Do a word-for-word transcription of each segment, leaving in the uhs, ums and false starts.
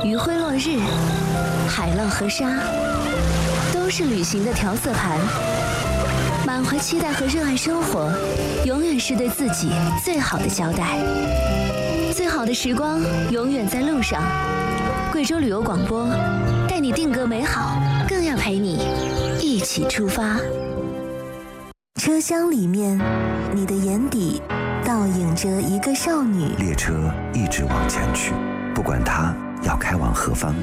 余晖落日，海浪和沙，都是旅行的调色盘。满怀期待和热爱生活，永远是对自己最好的交代。最好的时光永远在路上。贵州旅游广播，带你定格美好，更要陪你一起出发。车厢里面，你的眼底倒映着一个少女。 列车一直往前去，不管它要开往何方。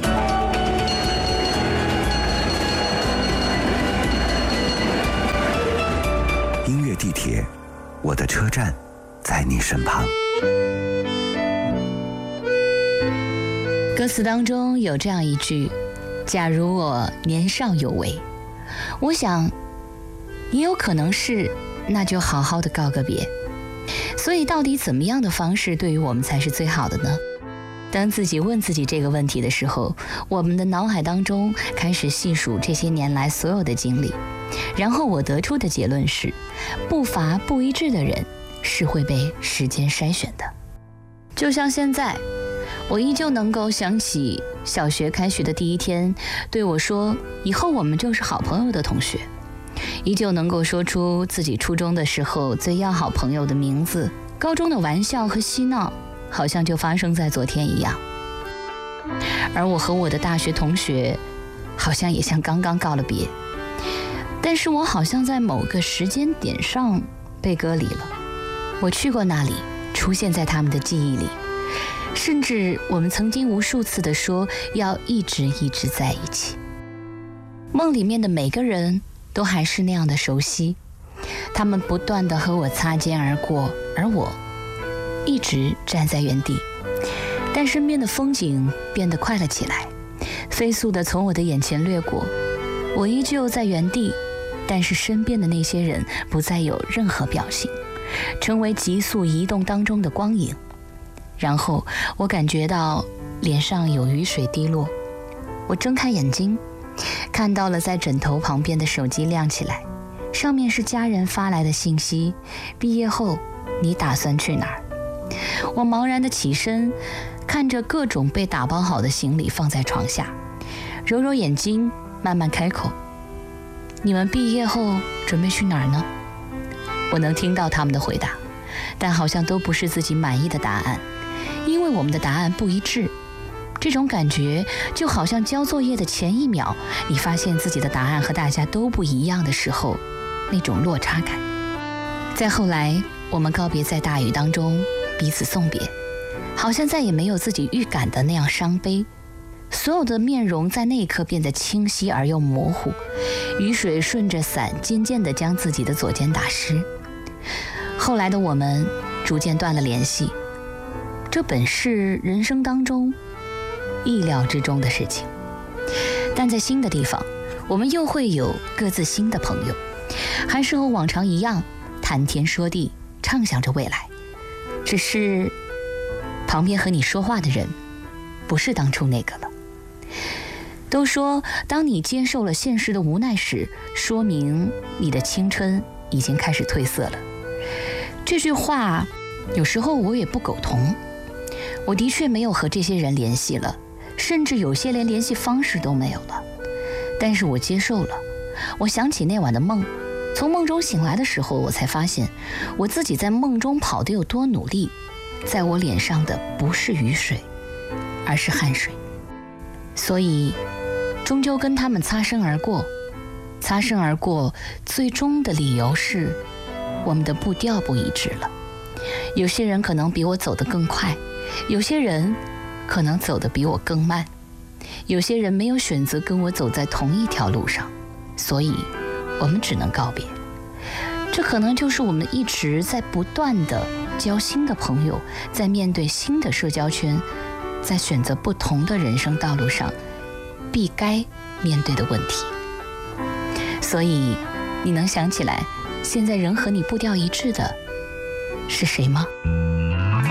音乐地铁，我的车站在你身旁。 歌词当中有这样一句：假如我年少有为，我想也有可能是，那就好好的告个别。所以到底怎么样的方式对于我们才是最好的呢？当自己问自己这个问题的时候，我们的脑海当中开始细数这些年来所有的经历，然后我得出的结论是，步伐不一致的人是会被时间筛选的。就像现在，我依旧能够想起小学开学的第一天对我说以后我们就是好朋友的同学，依旧能够说出自己初中的时候最要好朋友的名字，高中的玩笑和嬉闹好像就发生在昨天一样。而我和我的大学同学好像也像刚刚告了别，但是我好像在某个时间点上被隔离了。我去过那里，出现在他们的记忆里，甚至我们曾经无数次地说要一直一直在一起。梦里面的每个人都还是那样的熟悉，他们不断地和我擦肩而过，而我一直站在原地。但身边的风景变得快了起来，飞速地从我的眼前掠过，我依旧在原地，但是身边的那些人不再有任何表情，成为急速移动当中的光影。然后我感觉到脸上有雨水滴落，我睁开眼睛，看到了在枕头旁边的手机亮起来，上面是家人发来的信息：毕业后你打算去哪儿？我茫然地起身，看着各种被打包好的行李放在床下，揉揉眼睛，慢慢开口：你们毕业后准备去哪儿呢？我能听到他们的回答，但好像都不是自己满意的答案，因为我们的答案不一致。这种感觉就好像交作业的前一秒，你发现自己的答案和大家都不一样的时候，那种落差感。再后来，我们告别在大雨当中，彼此送别，好像再也没有自己预感的那样伤悲。所有的面容在那一刻变得清晰而又模糊，雨水顺着伞渐渐地将自己的左肩打湿。后来的我们逐渐断了联系，这本是人生当中意料之中的事情。但在新的地方，我们又会有各自新的朋友，还是和往常一样谈天说地，畅想着未来。只是旁边和你说话的人不是当初那个了。都说当你接受了现实的无奈时，说明你的青春已经开始褪色了。这句话有时候我也不苟同，我的确没有和这些人联系了，甚至有些连联系方式都没有了。但是我接受了。我想起那晚的梦，从梦中醒来的时候，我才发现我自己在梦中跑得有多努力，在我脸上的不是雨水，而是汗水。所以终究跟他们擦身而过，擦身而过最终的理由是我们的步调不一致了。有些人可能比我走得更快，有些人可能走得比我更慢，有些人没有选择跟我走在同一条路上，所以我们只能告别。这可能就是我们一直在不断的交新的朋友，在面对新的社交圈，在选择不同的人生道路上必该面对的问题。所以你能想起来现在人和你步调一致的是谁吗？